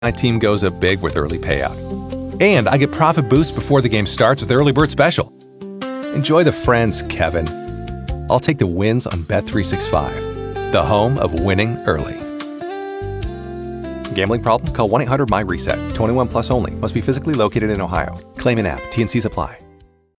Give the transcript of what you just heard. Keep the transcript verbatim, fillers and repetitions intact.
My team goes up big with early payout. And I get profit boost before the game starts with Early Bird Special. Enjoy the friends, Kevin. I'll take the wins on Bet three sixty-five, the home of winning early. Gambling problem? Call one eight hundred M Y RESET. twenty-one plus only. Must be physically located in Ohio. Claim in app. T N Cs apply.